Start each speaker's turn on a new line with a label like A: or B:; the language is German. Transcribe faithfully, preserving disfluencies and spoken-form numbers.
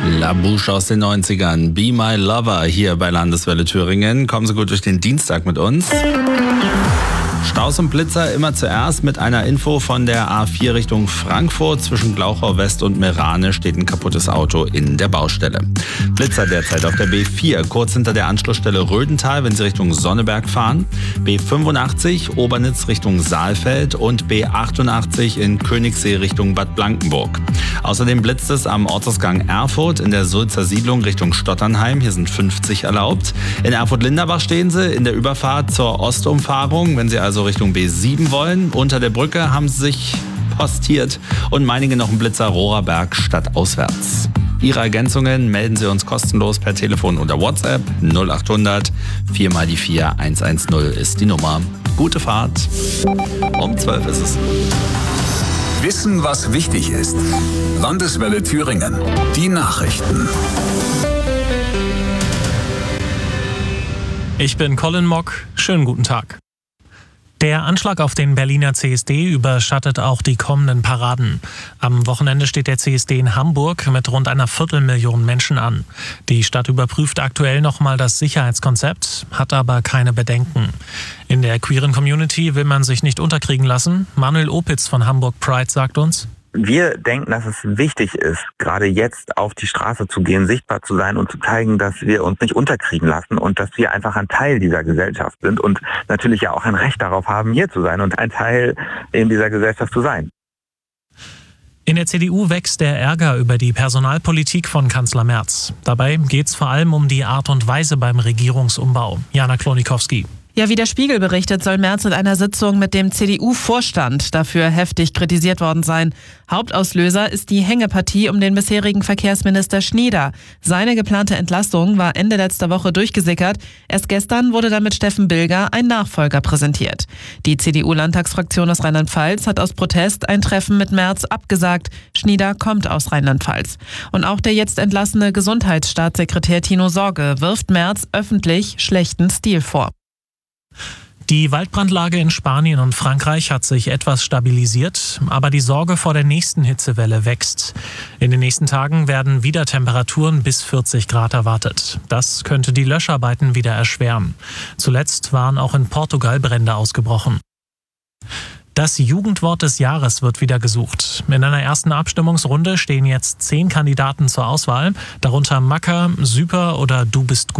A: La Bouche aus den neunzigern, Be My Lover hier bei Landeswelle Thüringen. Kommen Sie gut durch den Dienstag mit uns. Staus und Blitzer immer zuerst mit einer Info von der A vier Richtung Frankfurt. Zwischen Glauchau West und Merane steht ein kaputtes Auto in der Baustelle. Blitzer derzeit auf der B vier, kurz hinter der Anschlussstelle Rödental, wenn Sie Richtung Sonneberg fahren. B fünfundachtzig, Obernitz Richtung Saalfeld und B achtundachtzig in Königssee Richtung Bad Blankenburg. Außerdem blitzt es am Ortsausgang Erfurt in der Sulzer Siedlung Richtung Stotternheim. Hier sind fünfzig erlaubt. In Erfurt-Linderbach stehen Sie in der Überfahrt zur Ostumfahrung, wenn Sie also Richtung B sieben wollen. Unter der Brücke haben sie sich postiert und Meiningen noch ein Blitzer Rohrer stadtauswärts. Ihre Ergänzungen melden Sie uns kostenlos per Telefon oder WhatsApp. null achthundert vier mal die vier eins eins null ist die Nummer. Gute Fahrt. Um zwölf ist es.
B: Wissen, was wichtig ist. Landeswelle Thüringen. Die Nachrichten.
C: Ich bin Colin Mock. Schönen guten Tag. Der Anschlag auf den Berliner C S D überschattet auch die kommenden Paraden. Am Wochenende steht der C S D in Hamburg mit rund einer Viertelmillion Menschen an. Die Stadt überprüft aktuell nochmal das Sicherheitskonzept, hat aber keine Bedenken. In der queeren Community will man sich nicht unterkriegen lassen. Manuel Opitz von Hamburg Pride sagt uns:
D: Wir denken, dass es wichtig ist, gerade jetzt auf die Straße zu gehen, sichtbar zu sein und zu zeigen, dass wir uns nicht unterkriegen lassen und dass wir einfach ein Teil dieser Gesellschaft sind und natürlich ja auch ein Recht darauf haben, hier zu sein und ein Teil in dieser Gesellschaft zu sein.
C: In der C D U wächst der Ärger über die Personalpolitik von Kanzler Merz. Dabei geht es vor allem um die Art und Weise beim Regierungsumbau. Jana Klonikowski.
E: Ja, wie der Spiegel berichtet, soll Merz in einer Sitzung mit dem C D U-Vorstand dafür heftig kritisiert worden sein. Hauptauslöser ist die Hängepartie um den bisherigen Verkehrsminister Schnieder. Seine geplante Entlassung war Ende letzter Woche durchgesickert. Erst gestern wurde dann mit Steffen Bilger ein Nachfolger präsentiert. Die C D U-Landtagsfraktion aus Rheinland-Pfalz hat aus Protest ein Treffen mit Merz abgesagt. Schnieder kommt aus Rheinland-Pfalz. Und auch der jetzt entlassene Gesundheitsstaatssekretär Tino Sorge wirft Merz öffentlich schlechten Stil vor.
C: Die Waldbrandlage in Spanien und Frankreich hat sich etwas stabilisiert, aber die Sorge vor der nächsten Hitzewelle wächst. In den nächsten Tagen werden wieder Temperaturen bis vierzig Grad erwartet. Das könnte die Löscharbeiten wieder erschweren. Zuletzt waren auch in Portugal Brände ausgebrochen. Das Jugendwort des Jahres wird wieder gesucht. In einer ersten Abstimmungsrunde stehen jetzt zehn Kandidaten zur Auswahl, darunter Macker, Süper oder Du bist gut.